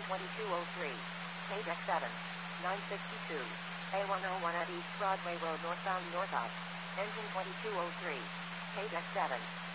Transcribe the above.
Engine 2203. KDEX 7. 962. A101 at East Broadway Road northbound north of. Engine 2203. KDEX 7.